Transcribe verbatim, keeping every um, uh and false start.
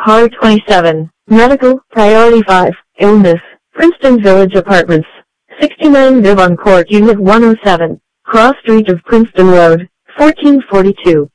Car twenty-seven, Medical, Priority five, Illness, Princeton Village Apartments, sixty-nine Devon Court Unit one oh seven, Cross Street of Princeton Road, fourteen forty-two.